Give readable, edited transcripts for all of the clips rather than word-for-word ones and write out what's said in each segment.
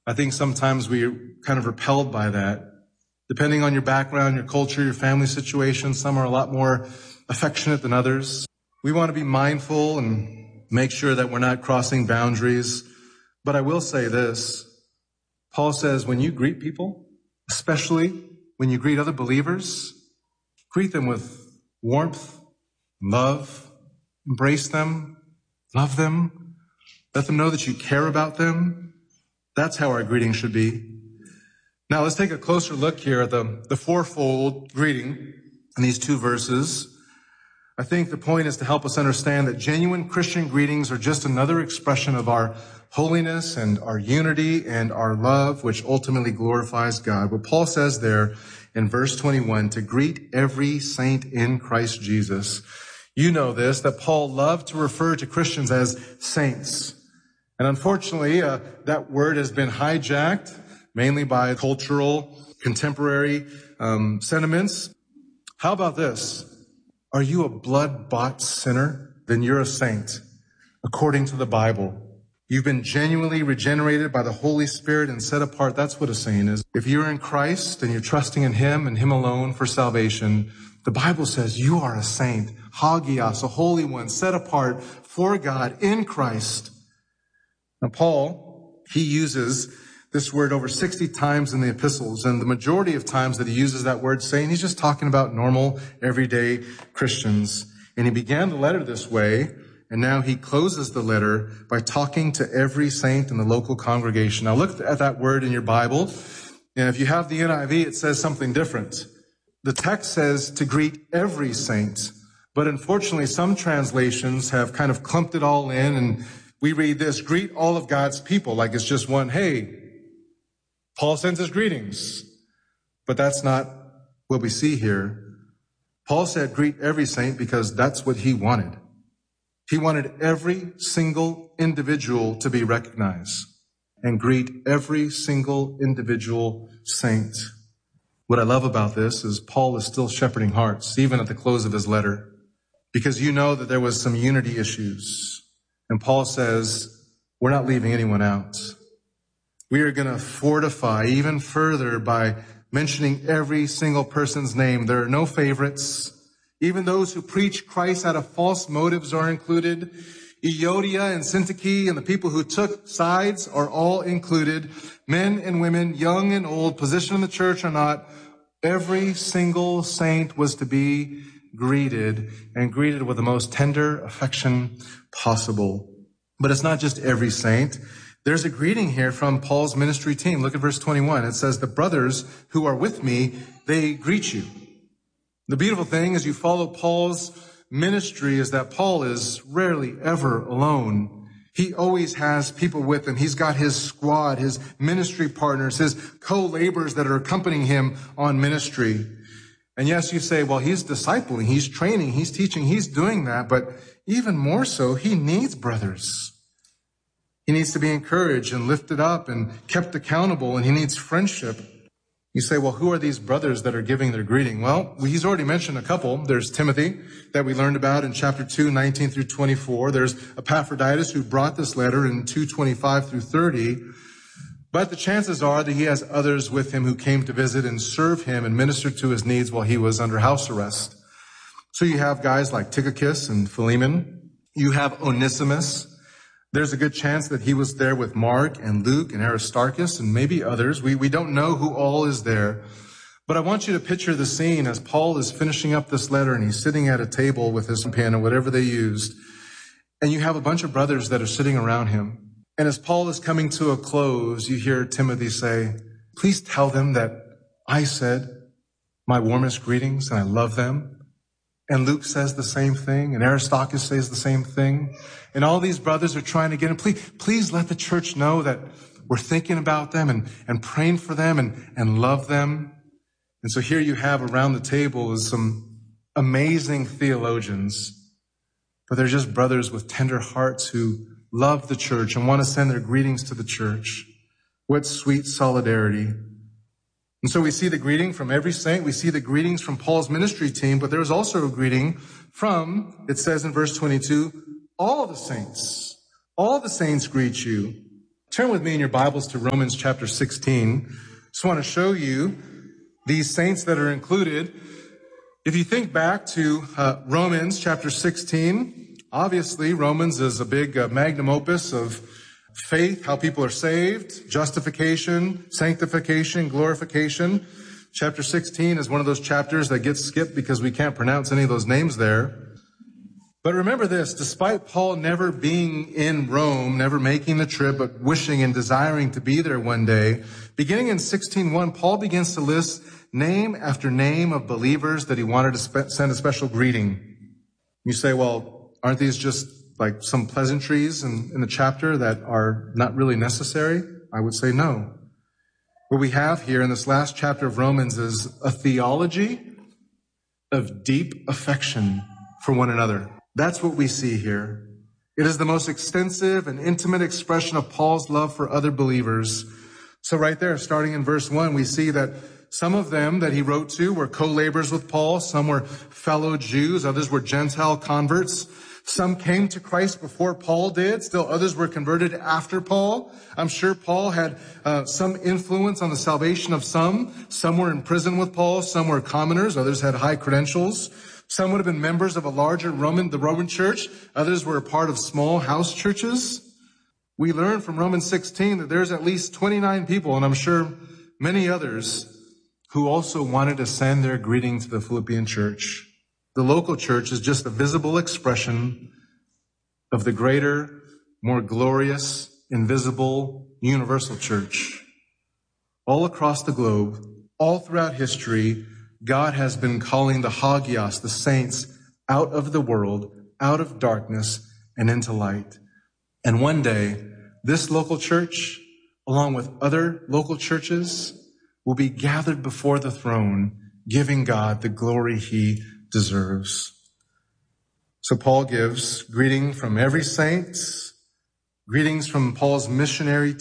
I think sometimes we're kind of repelled by that. Depending on your background, your culture, your family situation, some are a lot more affectionate than others. We want to be mindful and make sure that we're not crossing boundaries. But I will say this. Paul says when you greet people, especially when you greet other believers, greet them with warmth, love, embrace them, love them, let them know that you care about them. That's how our greeting should be. Now let's take a closer look here at the fourfold greeting in these two verses. I think the point is to help us understand that genuine Christian greetings are just another expression of our holiness and our unity and our love, which ultimately glorifies God. But Paul says there in verse 21, to greet every saint in Christ Jesus. You know this, that Paul loved to refer to Christians as saints. And unfortunately, that word has been hijacked, mainly by cultural, contemporary sentiments. How about this? Are you a blood-bought sinner? Then you're a saint, according to the Bible. You've been genuinely regenerated by the Holy Spirit and set apart. That's what a saint is. If you're in Christ and you're trusting in Him and Him alone for salvation, the Bible says you are a saint, hagios, a holy one, set apart for God in Christ. Now, Paul, he uses this word over 60 times in the epistles, and the majority of times that he uses that word saint, he's just talking about normal, everyday Christians. And he began the letter this way, and now he closes the letter by talking to every saint in the local congregation. Now look at that word in your Bible, and if you have the NIV, it says something different. The text says to greet every saint, but unfortunately some translations have kind of clumped it all in, and we read this, greet all of God's people, like it's just one, hey, Paul sends his greetings. But that's not what we see here. Paul said greet every saint because that's what he wanted. He wanted every single individual to be recognized and greet every single individual saint. What I love about this is Paul is still shepherding hearts, even at the close of his letter, because you know that there was some unity issues. And Paul says, we're not leaving anyone out. We are going to fortify even further by mentioning every single person's name. There are no favorites. Even those who preach Christ out of false motives are included. Euodia and Syntyche and the people who took sides are all included. Men and women, young and old, position in the church or not, every single saint was to be greeted, and greeted with the most tender affection possible. But it's not just every saint. There's a greeting here from Paul's ministry team. Look at verse 21. It says, the brothers who are with me, they greet you. The beautiful thing as you follow Paul's ministry is that Paul is rarely ever alone. He always has people with him. He's got his squad, his ministry partners, his co-laborers that are accompanying him on ministry. And yes, you say, well, he's discipling, he's training, he's teaching, he's doing that. But even more so, he needs brothers. He needs to be encouraged and lifted up and kept accountable, and he needs friendship. You say, well, who are these brothers that are giving their greeting? Well, he's already mentioned a couple. There's Timothy that we learned about in chapter 2, 19 through 24. There's Epaphroditus who brought this letter in 2:25 through 30. But the chances are that he has others with him who came to visit and serve him and minister to his needs while he was under house arrest. So you have guys like Tychicus and Philemon. You have Onesimus. There's a good chance that he was there with Mark and Luke and Aristarchus and maybe others. We don't know who all is there. But I want you to picture the scene as Paul is finishing up this letter and he's sitting at a table with his pen or whatever they used. And you have a bunch of brothers that are sitting around him. And as Paul is coming to a close, you hear Timothy say, please tell them that I said my warmest greetings and I love them. And Luke says the same thing, and Aristarchus says the same thing. And all these brothers are trying to get him. Please let the church know that we're thinking about them and praying for them and love them. And so here you have around the table is some amazing theologians, but they're just brothers with tender hearts who love the church and want to send their greetings to the church. What sweet solidarity. And so we see the greeting from every saint. We see the greetings from Paul's ministry team, but there's also a greeting from, it says in verse 22, all the saints. All the saints greet you. Turn with me in your Bibles to Romans chapter 16. Just want to show you these saints that are included. If you think back to Romans chapter 16, obviously Romans is a big magnum opus of faith, how people are saved, justification, sanctification, glorification. Chapter 16 is one of those chapters that gets skipped because we can't pronounce any of those names there. But remember this, despite Paul never being in Rome, never making the trip, but wishing and desiring to be there one day, beginning in 16:1, Paul begins to list name after name of believers that he wanted to send a special greeting. You say, well, aren't these just like some pleasantries in the chapter that are not really necessary? I would say no. What we have here in this last chapter of Romans is a theology of deep affection for one another. That's what we see here. It is the most extensive and intimate expression of Paul's love for other believers. So right there, starting in verse 1, we see that some of them that he wrote to were co-laborers with Paul. Some were fellow Jews. Others were Gentile converts. Some came to Christ before Paul did. Still others were converted after Paul. I'm sure Paul had some influence on the salvation of some. Some were in prison with Paul. Some were commoners. Others had high credentials. Some would have been members of a larger the Roman church. Others were a part of small house churches. We learn from Romans 16 that there's at least 29 people, and I'm sure many others, who also wanted to send their greeting to the Philippian church. The local church is just a visible expression of the greater, more glorious, invisible, universal church. All across the globe, all throughout history, God has been calling the Hagios, the saints, out of the world, out of darkness, and into light. And one day, this local church, along with other local churches, will be gathered before the throne, giving God the glory he deserves. So Paul gives greeting from every saint, greetings from Paul's ministry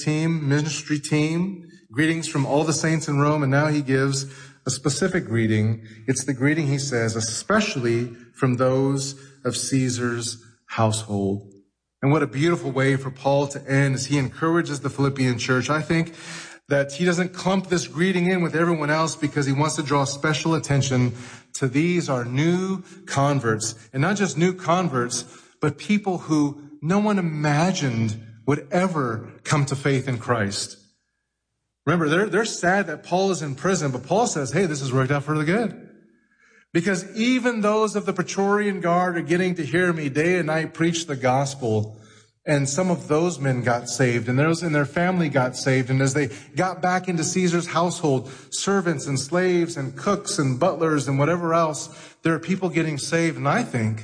team, greetings from all the saints in Rome, and now he gives a specific greeting. It's the greeting, he says, especially from those of Caesar's household. And what a beautiful way for Paul to end as he encourages the Philippian church. I think that he doesn't clump this greeting in with everyone else because he wants to draw special attention to these are new converts. And not just new converts, but people who no one imagined would ever come to faith in Christ. Remember, they're sad that Paul is in prison, but Paul says, hey, this has worked out for the good. Because even those of the Praetorian Guard are getting to hear me day and night preach the gospel. And some of those men got saved, and those in their family got saved. And as they got back into Caesar's household, servants and slaves and cooks and butlers and whatever else, there are people getting saved. And I think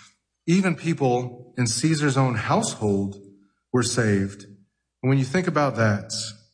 even people in Caesar's own household were saved. And when you think about that,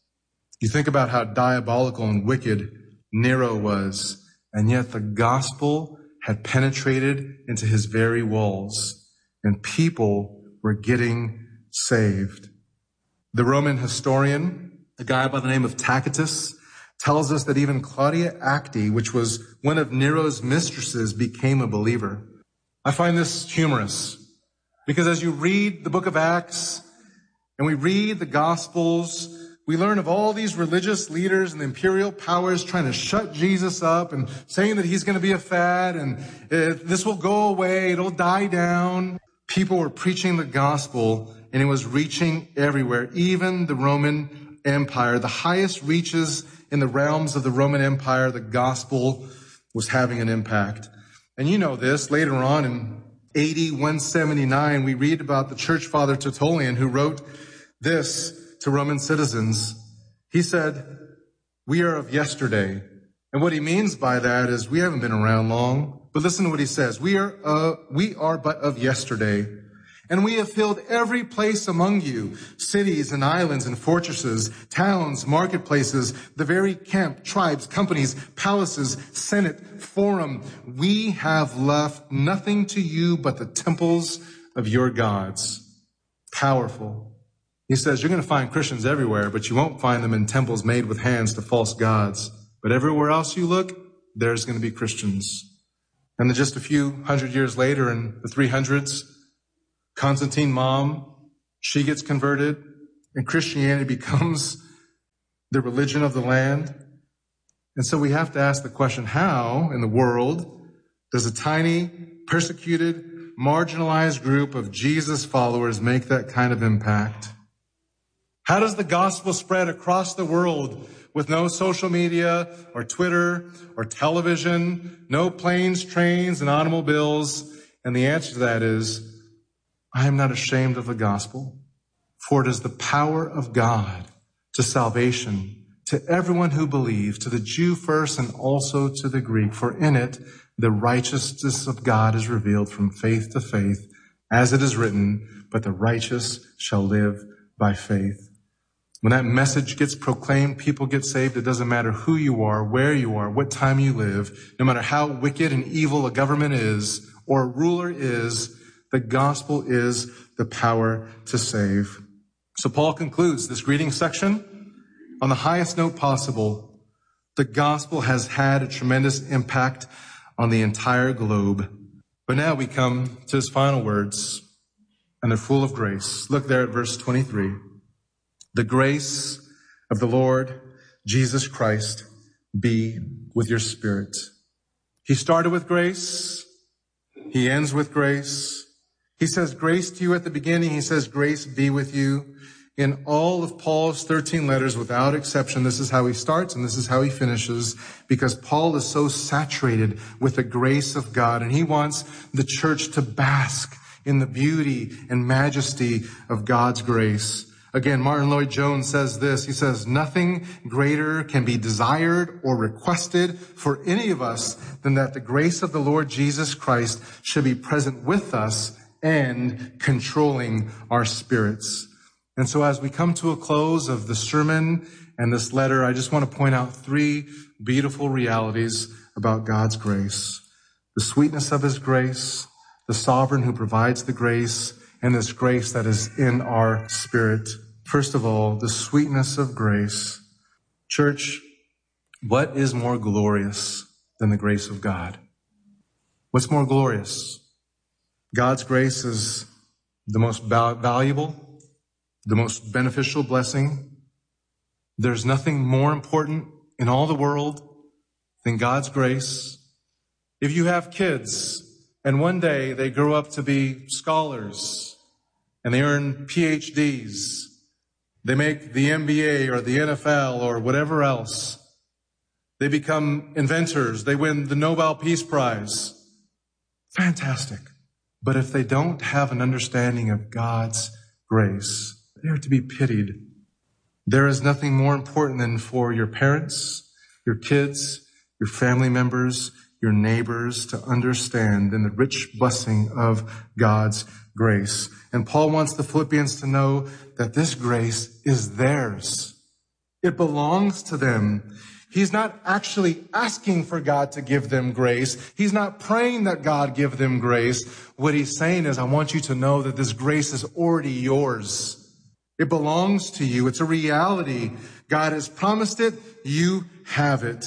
you think about how diabolical and wicked Nero was, and yet the gospel had penetrated into his very walls, and people were getting saved. The Roman historian, a guy by the name of Tacitus, tells us that even Claudia Acte, which was one of Nero's mistresses, became a believer. I find this humorous, because as you read the book of Acts, and we read the Gospels, we learn of all these religious leaders and the imperial powers trying to shut Jesus up and saying that he's going to be a fad and this will go away, it'll die down. People were preaching the gospel and it was reaching everywhere, even the Roman Empire. The highest reaches in the realms of the Roman Empire, the gospel was having an impact. And you know this, later on in AD 179, we read about the church father Tertullian, who wrote this to Roman citizens. He said, we are of yesterday. And what he means by that is we haven't been around long. But listen to what he says. We are but of yesterday. And we have filled every place among you, cities and islands and fortresses, towns, marketplaces, the very camp, tribes, companies, palaces, senate, forum. We have left nothing to you but the temples of your gods. Powerful. He says, you're going to find Christians everywhere, but you won't find them in temples made with hands to false gods. But everywhere else you look, there's going to be Christians. And then just a few hundred years later, in the 300s, Constantine's mom, she gets converted. and Christianity becomes the religion of the land. And so we have to ask the question, how in the world does a tiny, persecuted, marginalized group of Jesus followers make that kind of impact? How does the gospel spread across the world with no social media or Twitter or television, no planes, trains, and automobiles? And the answer to that is, I am not ashamed of the gospel, for it is the power of God to salvation to everyone who believes, to the Jew first and also to the Greek. For in it, the righteousness of God is revealed from faith to faith, as it is written, but the righteous shall live by faith. When that message gets proclaimed, people get saved. It doesn't matter who you are, where you are, what time you live, no matter how wicked and evil a government is or a ruler is, the gospel is the power to save. So Paul concludes this greeting section on the highest note possible. The gospel has had a tremendous impact on the entire globe. But now we come to his final words, and they're full of grace. Look there at verse 23. The grace of the Lord Jesus Christ be with your spirit. He started with grace. He ends with grace. He says grace to you at the beginning. He says grace be with you. In all of Paul's 13 letters, without exception, this is how he starts and this is how he finishes, because Paul is so saturated with the grace of God, and he wants the church to bask in the beauty and majesty of God's grace. Again, Martin Lloyd-Jones says this. He says, nothing greater can be desired or requested for any of us than that the grace of the Lord Jesus Christ should be present with us and controlling our spirits. And so as we come to a close of the sermon and this letter, I just want to point out three beautiful realities about God's grace. The sweetness of his grace, the sovereign who provides the grace, and this grace that is in our spirit. First of all, the sweetness of grace. Church, what is more glorious than the grace of God? What's more glorious? God's grace is the most valuable, the most beneficial blessing. There's nothing more important in all the world than God's grace. If you have kids and one day they grow up to be scholars and they earn PhDs, they make the NBA or the NFL or whatever else, they become inventors, they win the Nobel Peace Prize. Fantastic. But if they don't have an understanding of God's grace, they are to be pitied. There is nothing more important than for your parents, your kids, your family members, your neighbors to understand in the rich blessing of God's grace. And Paul wants the Philippians to know that this grace is theirs. It belongs to them. He's not actually asking for God to give them grace. He's not praying that God give them grace. What he's saying is, I want you to know that this grace is already yours. It belongs to you. It's a reality. God has promised it. You have it.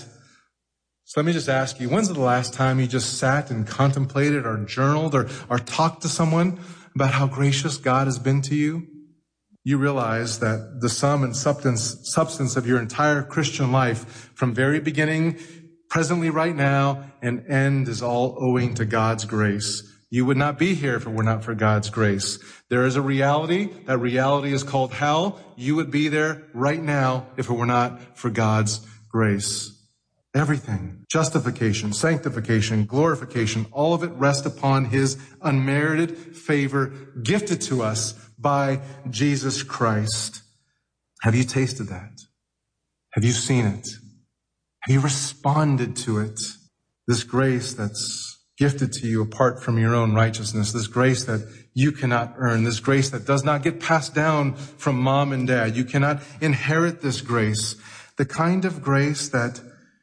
So let me just ask you, when's the last time you just sat and contemplated or journaled or talked to someone about how gracious God has been to you? You realize that the sum and substance of your entire Christian life, from very beginning, presently right now, and end, is all owing to God's grace. You would not be here if it were not for God's grace. There is a reality. That reality is called hell. You would be there right now if it were not for God's grace. Everything, justification, sanctification, glorification, all of it rests upon his unmerited favor gifted to us by Jesus Christ. Have you tasted that? Have you seen it? Have you responded to it? This grace that's gifted to you apart from your own righteousness, this grace that you cannot earn, this grace that does not get passed down from mom and dad. You cannot inherit this grace. The kind of grace that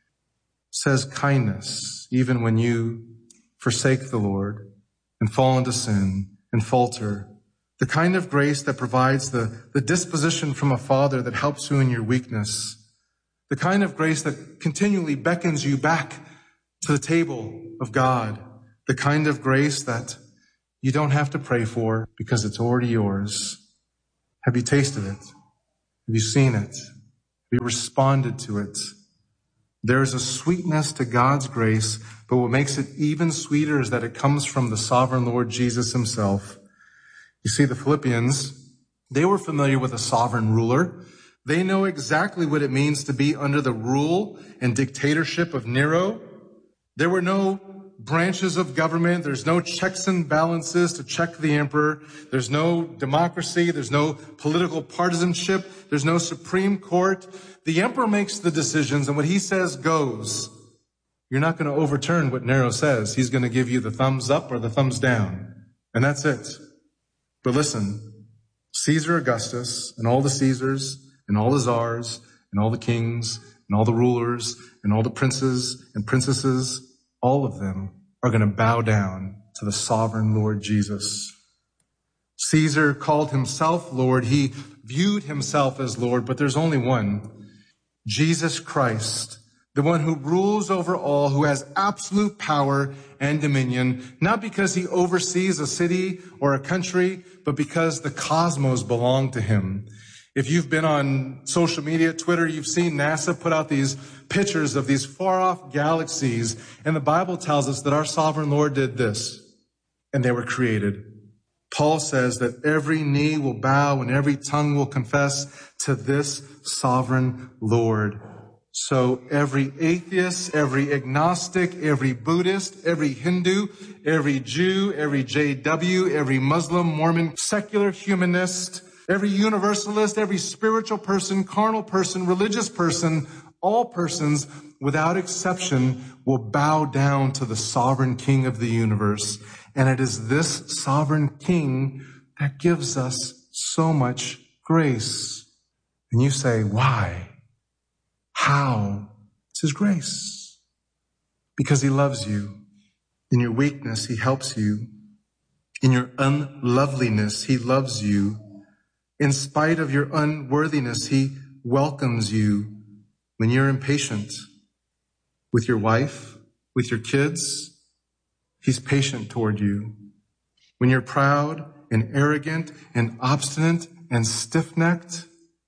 says kindness, even when you forsake the Lord and fall into sin and falter. The kind of grace that provides the disposition from a father that helps you in your weakness. The kind of grace that continually beckons you back to the table of God. The kind of grace that you don't have to pray for because it's already yours. Have you tasted it? Have you seen it? Have you responded to it? There is a sweetness to God's grace, but what makes it even sweeter is that it comes from the sovereign Lord Jesus himself. You see, the Philippians, they were familiar with a sovereign ruler. They know exactly what it means to be under the rule and dictatorship of Nero. There were no branches of government. There's no checks and balances to check the emperor. There's no democracy. There's no political partisanship. There's no Supreme Court. The emperor makes the decisions, and what he says goes. You're not going to overturn what Nero says. He's going to give you the thumbs up or the thumbs down. And that's it. But listen, Caesar Augustus and all the Caesars and all the czars and all the kings and all the rulers and all the princes and princesses, all of them are going to bow down to the sovereign Lord Jesus. Caesar called himself Lord. He viewed himself as Lord, but there's only one. Jesus Christ, the one who rules over all, who has absolute power and dominion, not because he oversees a city or a country, but because the cosmos belong to him. If you've been on social media, Twitter, you've seen NASA put out these pictures of these far-off galaxies, and the Bible tells us that our sovereign Lord did this, and they were created. Paul says that every knee will bow and every tongue will confess to this sovereign Lord. So every atheist, every agnostic, every Buddhist, every Hindu, every Jew, every JW, every Muslim, Mormon, secular humanist, every universalist, every spiritual person, carnal person, religious person, all persons without exception will bow down to the sovereign King of the universe. And it is this sovereign King that gives us so much grace. And you say, why? How? It's his grace. Because he loves you. In your weakness, he helps you. In your unloveliness, he loves you. In spite of your unworthiness, he welcomes you. When you're impatient with your wife, with your kids, he's patient toward you. When you're proud and arrogant and obstinate and stiff-necked,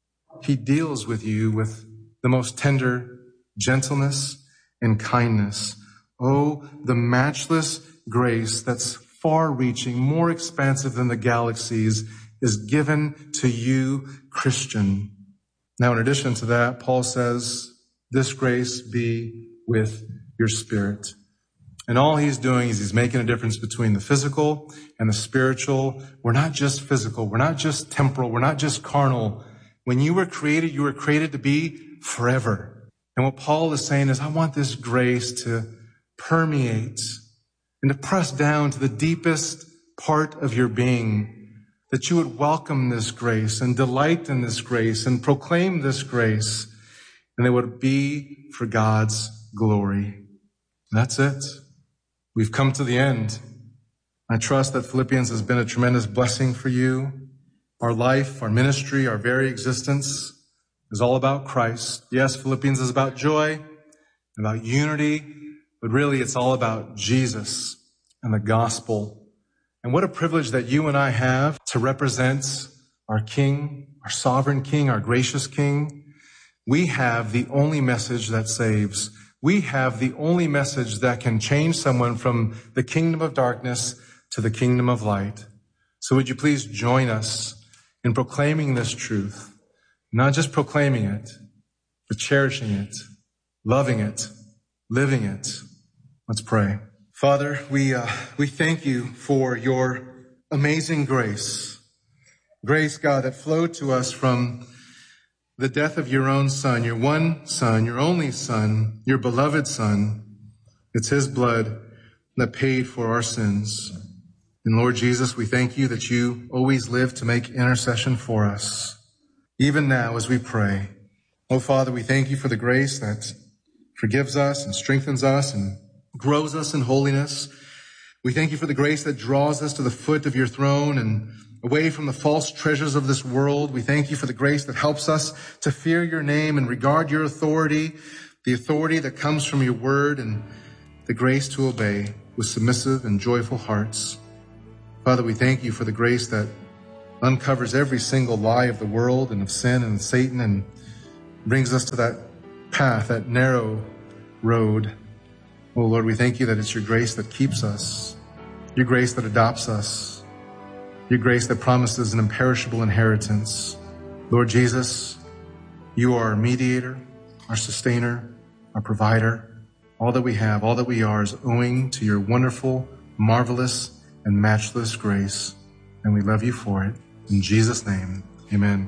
he deals with you with the most tender gentleness and kindness. Oh, the matchless grace that's far-reaching, more expansive than the galaxies, is given to you, Christian. Now, in addition to that, Paul says, this grace be with your spirit. And all he's doing is he's making a difference between the physical and the spiritual. We're not just physical. We're not just temporal. We're not just carnal. When you were created to be forever. And what Paul is saying is, I want this grace to permeate and to press down to the deepest part of your being, that you would welcome this grace and delight in this grace and proclaim this grace, and it would be for God's glory. And that's it. We've come to the end. I trust that Philippians has been a tremendous blessing for you. Our life, our ministry, our very existence is all about Christ. Yes, Philippians is about joy, about unity, but really it's all about Jesus and the gospel. And what a privilege that you and I have to represent our King, our sovereign King, our gracious King. We have the only message that saves. We have the only message that can change someone from the kingdom of darkness to the kingdom of light. So would you please join us in proclaiming this truth, not just proclaiming it, but cherishing it, loving it, living it. Let's pray. Father, we thank you for your amazing grace. Grace, God, that flowed to us from the death of your own Son, your one Son, your only Son, your beloved Son. It's his blood that paid for our sins. And Lord Jesus, we thank you that you always live to make intercession for us, even now as we pray. Oh, Father, we thank you for the grace that forgives us and strengthens us and grows us in holiness. We thank you for the grace that draws us to the foot of your throne and away from the false treasures of this world. We thank you for the grace that helps us to fear your name and regard your authority, the authority that comes from your word, and the grace to obey with submissive and joyful hearts. Father, we thank you for the grace that uncovers every single lie of the world and of sin and Satan and brings us to that path, that narrow road. Oh Lord, we thank you that it's your grace that keeps us, your grace that adopts us, your grace that promises an imperishable inheritance. Lord Jesus, you are our mediator, our sustainer, our provider. All that we have, all that we are is owing to your wonderful, marvelous, and matchless grace. And we love you for it. In Jesus' name, amen.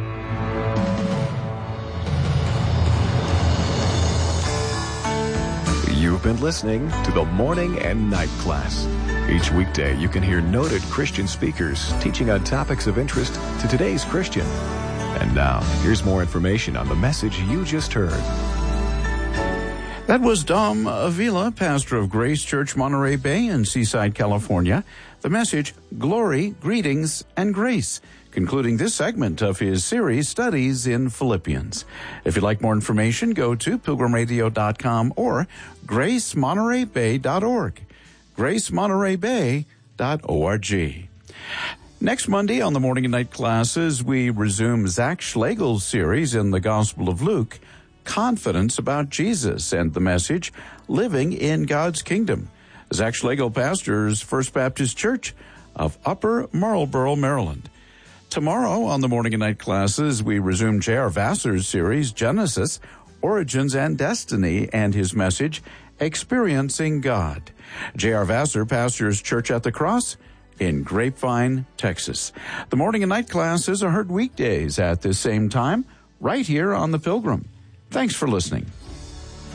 You've been listening to the Morning and Night Class. Each weekday, you can hear noted Christian speakers teaching on topics of interest to today's Christian. And now, here's more information on the message you just heard. That was Dom Avila, pastor of Grace Church, Monterey Bay in Seaside, California. The message, Glory, Greetings, and Grace, concluding this segment of his series, Studies in Philippians. If you'd like more information, go to pilgrimradio.com or gracemontereybay.org. gracemontereybay.org. Next Monday on the Morning and Night Classes, we resume Zach Schlegel's series in the Gospel of Luke, Confidence About Jesus, and the message, Living in God's Kingdom. Zach Schlegel pastors First Baptist Church of Upper Marlboro, Maryland. Tomorrow on the Morning and Night Classes, we resume J.R. Vassar's series, Genesis, Origins and Destiny, and his message, Experiencing God. J.R. Vassar pastors Church at the Cross in Grapevine, Texas. The Morning and Night Classes are heard weekdays at this same time, right here on The Pilgrim. Thanks for listening.